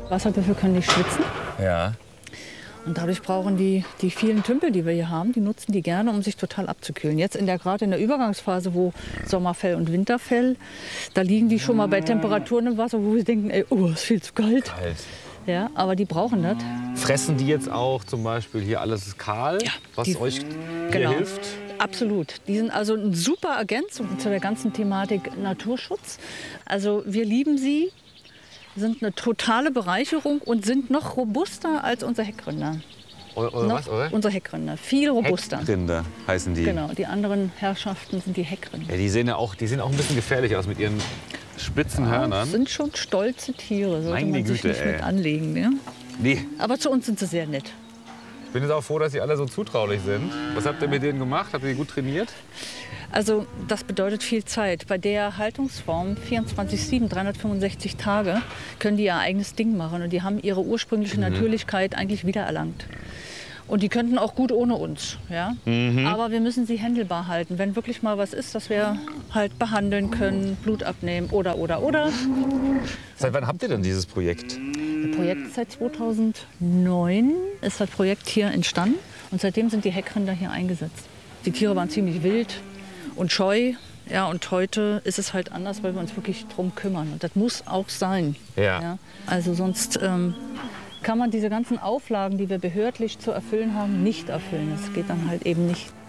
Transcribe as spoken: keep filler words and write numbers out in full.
Wasserbüffel können nicht schwitzen. Ja. Und dadurch brauchen die die vielen Tümpel, die wir hier haben, die nutzen die gerne, um sich total abzukühlen. Jetzt in der gerade in der Übergangsphase, wo Sommerfell und Winterfell, da liegen die schon mal bei Temperaturen im Wasser, wo wir denken, ey, oh, ist viel zu kalt. Kalt. Ja, aber die brauchen das. Fressen die jetzt auch zum Beispiel hier alles ist kahl, Ja, was die- euch genau. hier hilft? Absolut. Die sind also eine super Ergänzung zu der ganzen Thematik Naturschutz. Also wir lieben sie, sind eine totale Bereicherung und sind noch robuster als unser Heckrinder. Oder, oder Noch was, oder? Unser Heckrinder, viel robuster. Rinder heißen die. Genau, die anderen Herrschaften sind die Heckrinder. Ja, die sehen ja auch, die sehen auch ein bisschen gefährlich aus mit ihren spitzen Hörnern. Das sind schon stolze Tiere, sollte Meine man sich Güte, nicht ey. mit anlegen. Ne? Nee. Aber zu uns sind sie sehr nett. Ich bin jetzt auch froh, dass Sie alle so zutraulich sind. Was habt ihr mit denen gemacht? Habt ihr die gut trainiert? Also das bedeutet viel Zeit. Bei der Haltungsform vierundzwanzig sieben, dreihundertfünfundsechzig Tage können die ihr eigenes Ding machen. Und die haben ihre ursprüngliche Natürlichkeit eigentlich wiedererlangt. Und die könnten auch gut ohne uns. Ja? Aber wir müssen sie händelbar halten. Wenn wirklich mal was ist, dass wir halt behandeln können, Blut abnehmen oder, oder, oder. Seit wann habt ihr denn dieses Projekt? Das Projekt ist seit zweitausendneun ist das Projekt hier entstanden. Und seitdem sind die Heckrinder hier eingesetzt. Die Tiere waren ziemlich wild und scheu. Ja, und heute ist es halt anders, weil wir uns wirklich drum kümmern. Und das muss auch sein. Ja. Also sonst ähm, kann man diese ganzen Auflagen, die wir behördlich zu erfüllen haben, nicht erfüllen. Das geht dann halt eben nicht.